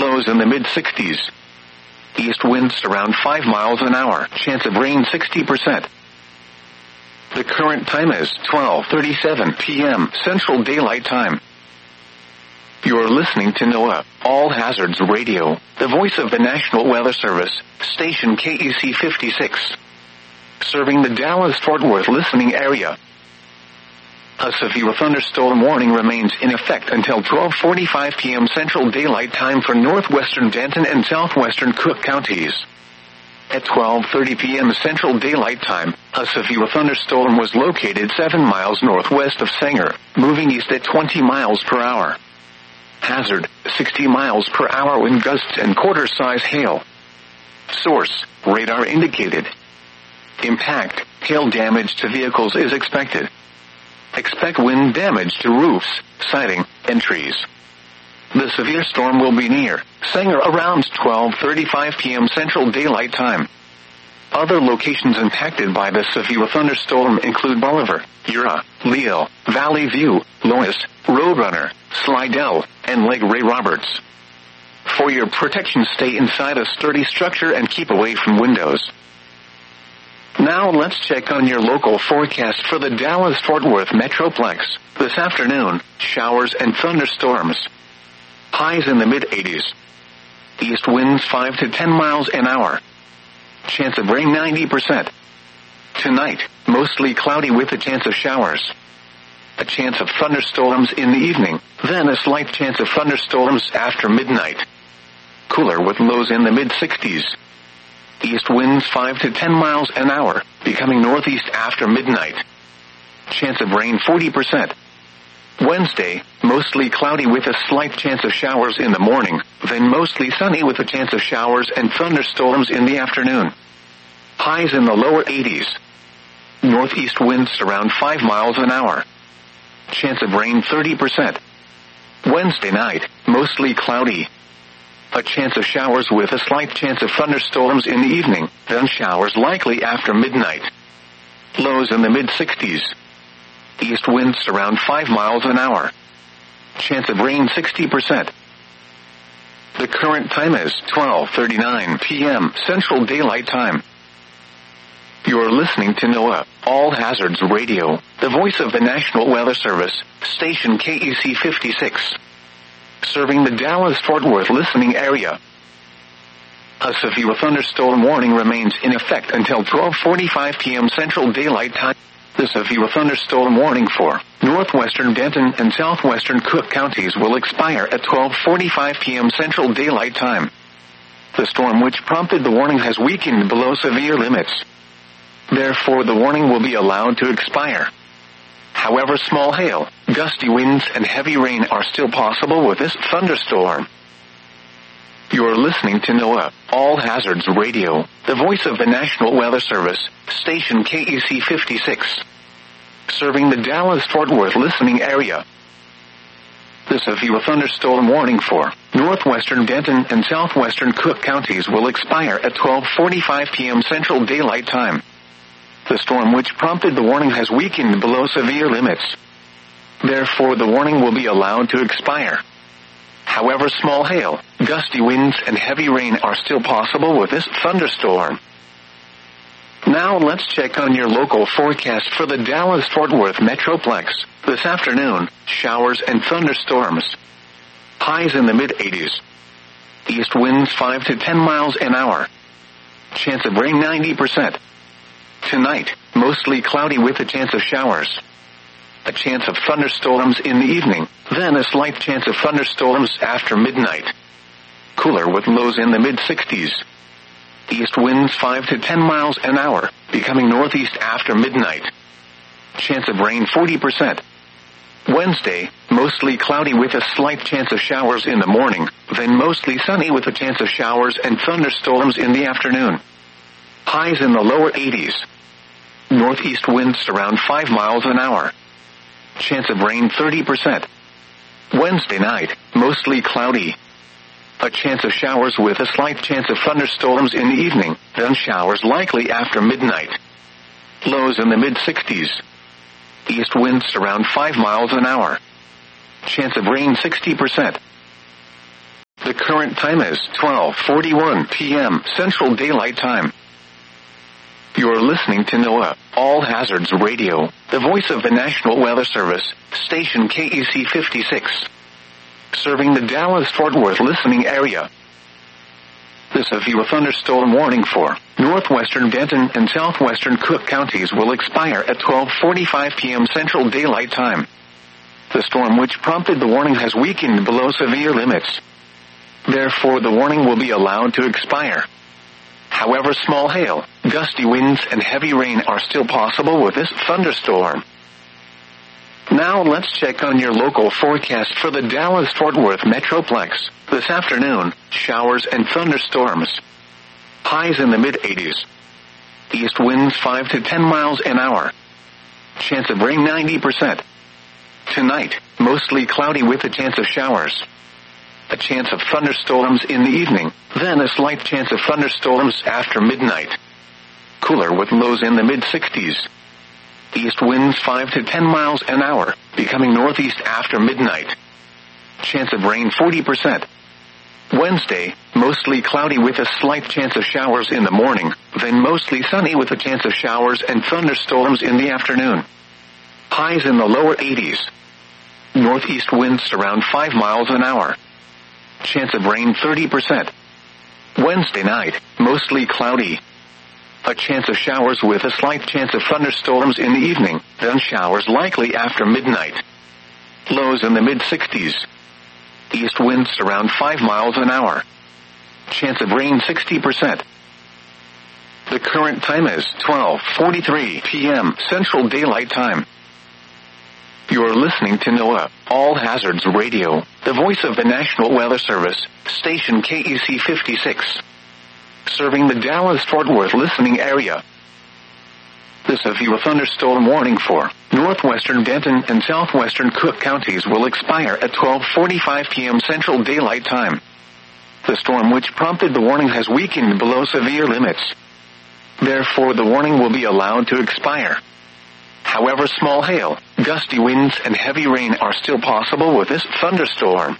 Lows in the mid-60s. East winds around 5 miles an hour. Chance of rain 60%. The current time is 12:37 p.m. Central Daylight Time. You're listening to NOAA, All Hazards Radio, the voice of the National Weather Service, station KEC 56. Serving the Dallas-Fort Worth listening area. A severe thunderstorm warning remains in effect until 12:45 p.m. Central Daylight Time for northwestern Denton and southwestern Cook counties. At 12:30 p.m. Central Daylight Time, a severe thunderstorm was located 7 miles northwest of Sanger, moving east at 20 miles per hour. Hazard, 60 miles per hour wind gusts and quarter-size hail. Source, radar indicated. Impact, hail damage to vehicles is expected. Expect wind damage to roofs, siding, and trees. The severe storm will be near Sanger around 12:35 p.m. Central Daylight Time. Other locations impacted by the severe thunderstorm include Bolivar, Ura, Leal, Valley View, Lois, Roadrunner, Slidell, and Lake Ray Roberts. For your protection, stay inside a sturdy structure and keep away from windows. Now let's check on your local forecast for the Dallas-Fort Worth Metroplex. This afternoon, showers and thunderstorms. Highs in the mid-80s. East winds 5 to 10 miles an hour. Chance of rain 90%. Tonight, mostly cloudy with a chance of showers. A chance of thunderstorms in the evening, then a slight chance of thunderstorms after midnight. Cooler with lows in the mid-60s. East winds 5 to 10 miles an hour, becoming northeast after midnight. Chance of rain 40%. Wednesday, mostly cloudy with a slight chance of showers in the morning, then mostly sunny with a chance of showers and thunderstorms in the afternoon. Highs in the lower 80s. Northeast winds around 5 miles an hour. Chance of rain 30%. Wednesday night, mostly cloudy. A chance of showers with a slight chance of thunderstorms in the evening, then showers likely after midnight. Lows in the mid-60s. East winds around 5 miles an hour. Chance of rain 60%. The current time is 12:39 p.m. Central Daylight Time. You're listening to NOAA, All Hazards Radio, the voice of the National Weather Service, station KEC 56. Serving the Dallas-Fort Worth listening area. A severe thunderstorm warning remains in effect until 12:45 p.m. Central Daylight Time. The severe thunderstorm warning for northwestern Denton and southwestern Cook counties will expire at 12:45 p.m. Central Daylight Time. The storm which prompted the warning has weakened below severe limits. Therefore, the warning will be allowed to expire. However, small hail, gusty winds, and heavy rain are still possible with this thunderstorm. You're listening to NOAA, All Hazards Radio, the voice of the National Weather Service, station KEC 56. Serving the Dallas-Fort Worth listening area. The severe thunderstorm warning for northwestern Denton and southwestern Cook counties will expire at 12:45 p.m. Central Daylight Time. The storm which prompted the warning has weakened below severe limits. Therefore, the warning will be allowed to expire. However, small hail, gusty winds, and heavy rain are still possible with this thunderstorm. Now let's check on your local forecast for the Dallas-Fort Worth Metroplex. This afternoon, showers and thunderstorms. Highs in the mid-80s. East winds 5 to 10 miles an hour. Chance of rain 90%. Tonight, mostly cloudy with a chance of showers. A chance of thunderstorms in the evening, then a slight chance of thunderstorms after midnight. Cooler with lows in the mid-60s. East winds 5 to 10 miles an hour, becoming northeast after midnight. Chance of rain 40%. Wednesday, mostly cloudy with a slight chance of showers in the morning, then mostly sunny with a chance of showers and thunderstorms in the afternoon. Highs in the lower 80s. Northeast winds around 5 miles an hour. Chance of rain 30%. Wednesday night, mostly cloudy. A chance of showers with a slight chance of thunderstorms in the evening, then showers likely after midnight. Lows in the mid-60s. East winds around 5 miles an hour. Chance of rain 60%. The The current time is 12:41 p.m. Central Daylight Time. You're listening to NOAA, All Hazards Radio, the voice of the National Weather Service, station KEC 56. Serving the Dallas-Fort Worth listening area. This severe thunderstorm warning for northwestern Denton and southwestern Cook counties will expire at 12:45 p.m. Central Daylight Time. The storm which prompted the warning has weakened below severe limits. Therefore, the warning will be allowed to expire. However, small hail, gusty winds, and heavy rain are still possible with this thunderstorm. Now let's check on your local forecast for the Dallas-Fort Worth Metroplex. This afternoon, showers and thunderstorms. Highs in the mid-80s. East winds 5 to 10 miles an hour. Chance of rain 90%. Tonight, mostly cloudy with a chance of showers. A chance of thunderstorms in the evening, then a slight chance of thunderstorms after midnight. Cooler with lows in the mid-60s. East winds 5 to 10 miles an hour, becoming northeast after midnight. Chance of rain 40%. Wednesday, mostly cloudy with a slight chance of showers in the morning, then mostly sunny with a chance of showers and thunderstorms in the afternoon. Highs in the lower 80s. Northeast winds around 5 miles an hour. Chance of rain 30%. Wednesday night, mostly cloudy. A chance of showers with a slight chance of thunderstorms in the evening, then showers likely after midnight. Lows in the mid-60s. East winds around 5 miles an hour. Chance of rain 60%. The current time is 12:43 p.m. Central Daylight Time. You're listening to NOAA, All Hazards Radio, the voice of the National Weather Service, station KEC 56. Serving the Dallas-Fort Worth listening area. The severe thunderstorm warning for northwestern Denton and southwestern Cook counties will expire at 12:45 p.m. Central Daylight Time. The storm which prompted the warning has weakened below severe limits. Therefore, the warning will be allowed to expire. However, small hail, gusty winds, and heavy rain are still possible with this thunderstorm.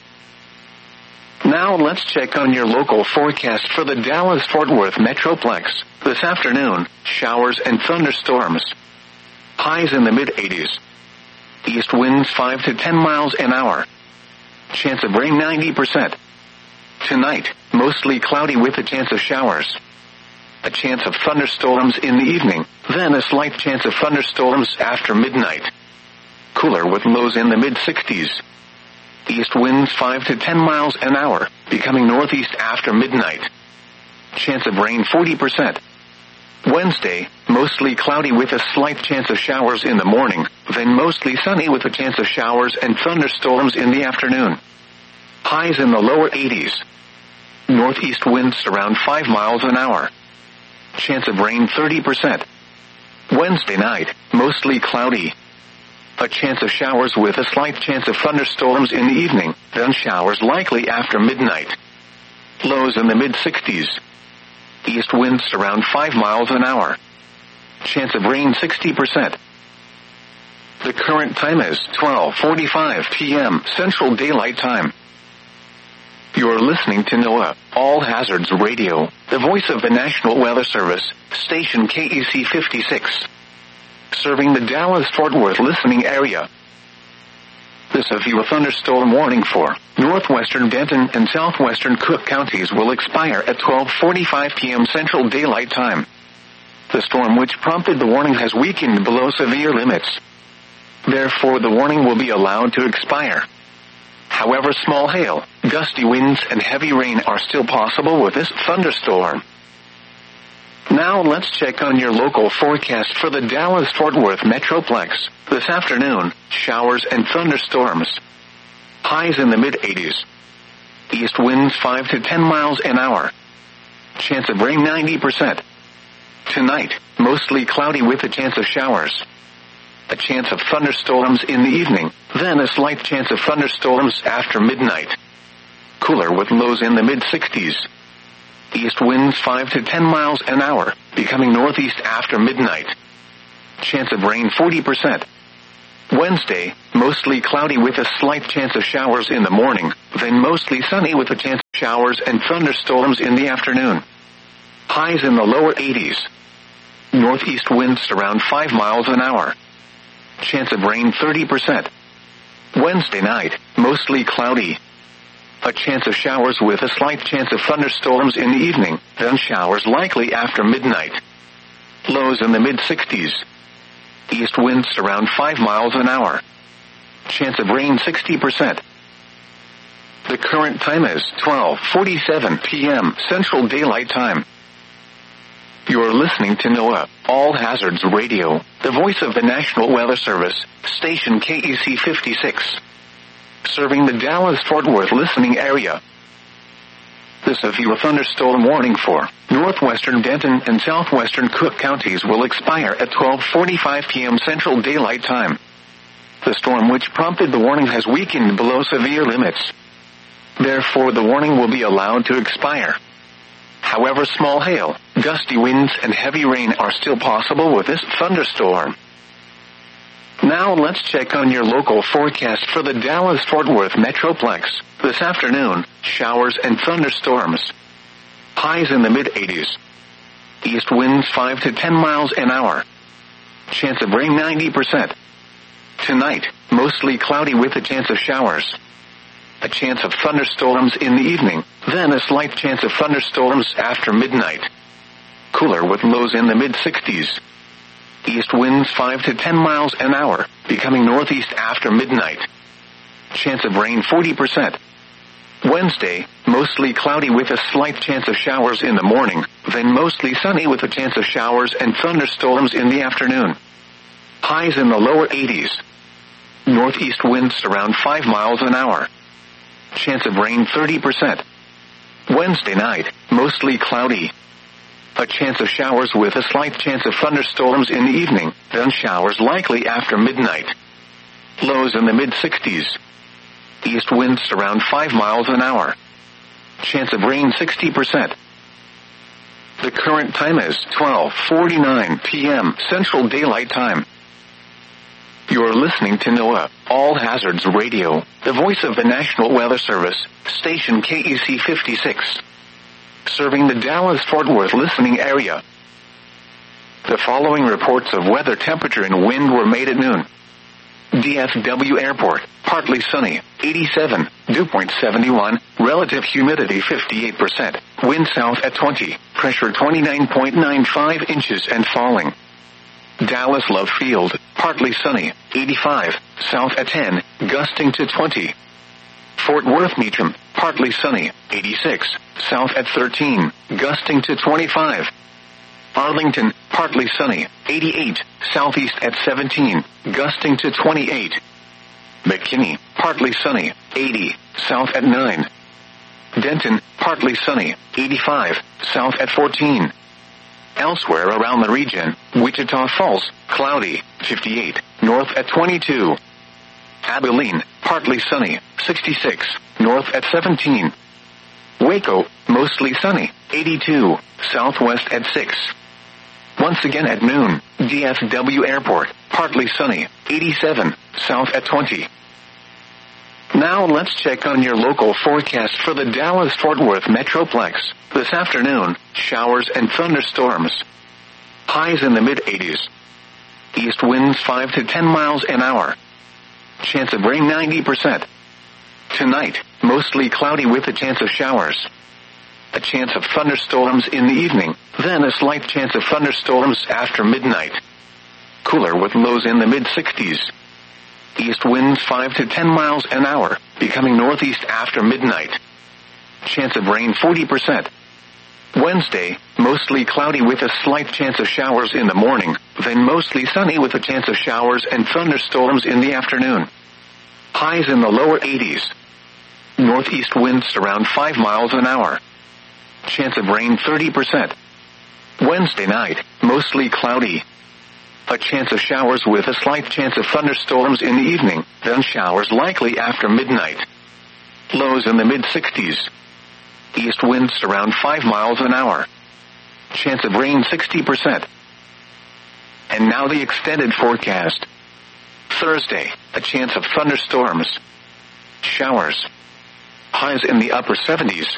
Now let's check on your local forecast for the Dallas-Fort Worth Metroplex. This afternoon, showers and thunderstorms. Highs in the mid-80s. East winds 5 to 10 miles an hour. Chance of rain 90%. Tonight, mostly cloudy with a chance of showers. A chance of thunderstorms in the evening, then a slight chance of thunderstorms after midnight. Cooler with lows in the mid-60s. East winds 5 to 10 miles an hour, becoming northeast after midnight. Chance of rain 40%. Wednesday, mostly cloudy with a slight chance of showers in the morning, then mostly sunny with a chance of showers and thunderstorms in the afternoon. Highs in the lower 80s. Northeast winds around 5 miles an hour. Chance of rain 30%. Wednesday night, mostly cloudy. A chance of showers with a slight chance of thunderstorms in the evening, then showers likely after midnight. Lows in the mid-60s. East winds around 5 miles an hour. Chance of rain 60%. The current time is 12:45 p.m. Central Daylight Time. You're listening to NOAA, All Hazards Radio, the voice of the National Weather Service, station KEC 56. Serving the Dallas-Fort Worth listening area. The severe thunderstorm warning for northwestern Denton and southwestern Cook counties will expire at 12:45 p.m. Central Daylight Time. The storm which prompted the warning has weakened below severe limits. Therefore, the warning will be allowed to expire. However, small hail, gusty winds, and heavy rain are still possible with this thunderstorm. Now let's check on your local forecast for the Dallas-Fort Worth Metroplex. This afternoon, showers and thunderstorms. Highs in the mid-80s. East winds 5 to 10 miles an hour. Chance of rain 90%. Tonight, mostly cloudy with a chance of showers. A chance of thunderstorms in the evening, then a slight chance of thunderstorms after midnight. Cooler with lows in the mid-60s. East winds 5 to 10 miles an hour, becoming northeast after midnight. Chance of rain 40%. Wednesday, mostly cloudy with a slight chance of showers in the morning, then mostly sunny with a chance showers and thunderstorms in the afternoon. Highs in the lower 80s. Northeast winds around 5 miles an hour. Chance of rain 30%. Wednesday night, mostly cloudy. A chance of showers with a slight chance of thunderstorms in the evening, then showers likely after midnight. Lows in the mid-60s. East winds around 5 miles an hour. Chance of rain 60%. The current time is 12:47 p.m. Central Daylight Time. You're listening to NOAA, All Hazards Radio, the voice of the National Weather Service, station KEC 56. Serving the Dallas-Fort Worth listening area. The severe thunderstorm warning for northwestern Denton and southwestern Cook counties will expire at 12:45 p.m. Central Daylight Time. The storm which prompted the warning has weakened below severe limits. Therefore, the warning will be allowed to expire. However, small hail, gusty winds, and heavy rain are still possible with this thunderstorm. Now let's check on your local forecast for the Dallas-Fort Worth Metroplex. This afternoon, showers and thunderstorms. Highs in the mid-80s. East winds 5 to 10 miles an hour. Chance of rain 90%. Tonight, mostly cloudy with a chance of showers. A chance of thunderstorms in the evening, then a slight chance of thunderstorms after midnight. Cooler with lows in the mid-60s. East winds 5 to 10 miles an hour, becoming northeast after midnight. Chance of rain 40%. Wednesday, mostly cloudy with a slight chance of showers in the morning, then mostly sunny with a chance of showers and thunderstorms in the afternoon. Highs in the lower 80s. Northeast winds around 5 miles an hour. Chance of rain 30%. Wednesday night, mostly cloudy. A chance of showers with a slight chance of thunderstorms in the evening, then showers likely after midnight. Lows in the mid-60s. East winds around 5 miles an hour. Chance of rain 60%. The current time is 12:49 p.m. Central Daylight Time. You're listening to NOAA, All Hazards Radio, the voice of the National Weather Service, station KEC 56. Serving the Dallas-Fort Worth listening area. The following reports of weather, temperature, and wind were made at noon. DFW Airport, partly sunny, 87, dew point 71, relative humidity 58%, wind south at 20, pressure 29.95 inches and falling. Dallas Love Field, partly sunny, 85, south at 10, gusting to 20. Fort Worth Meacham, partly sunny, 86, south at 13, gusting to 25. Arlington, partly sunny, 88, southeast at 17, gusting to 28. McKinney, partly sunny, 80, south at 9. Denton, partly sunny, 85, south at 14. Elsewhere around the region, Wichita Falls, cloudy, 58, north at 22. Abilene, partly sunny, 66, north at 17. Waco, mostly sunny, 82, southwest at 6. Once again at noon, DFW Airport, partly sunny, 87, south at 20. Now let's check on your local forecast for the Dallas-Fort Worth Metroplex. This afternoon, showers and thunderstorms. Highs in the mid-80s. East winds 5 to 10 miles an hour. Chance of rain 90%. Tonight, mostly cloudy with a chance of showers. A chance of thunderstorms in the evening, then a slight chance of thunderstorms after midnight. Cooler with lows in the mid-60s. East winds 5 to 10 miles an hour, becoming northeast after midnight. Chance of rain 40%. Wednesday, mostly cloudy with a slight chance of showers in the morning, then mostly sunny with a chance of showers and thunderstorms in the afternoon. Highs in the lower 80s. Northeast winds around 5 miles an hour. Chance of rain 30%. Wednesday night, mostly cloudy. A chance of showers with a slight chance of thunderstorms in the evening, then showers likely after midnight. Lows in the mid-60s. East winds around 5 miles an hour. Chance of rain 60%. And now the extended forecast. Thursday, a chance of thunderstorms. Showers. Highs in the upper 70s.